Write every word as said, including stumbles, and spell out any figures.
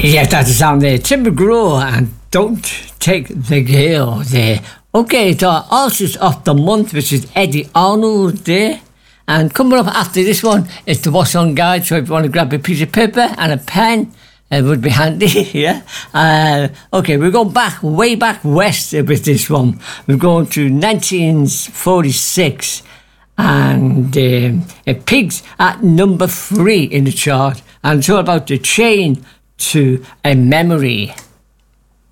Yeah, that's the sound there. Tim McGraw and Don't Take the Girl there. Okay, it's our artist of the month, which is Eddie Arnold there. And coming up after this one is the What's On Guide. So if you want to grab a piece of paper and a pen, it would be handy, yeah. Uh, okay, we're going back, way back west with this one. We're going to nineteen forty-six. And um, it peaks at number three in the chart. And it's all about the Chain to a Memory.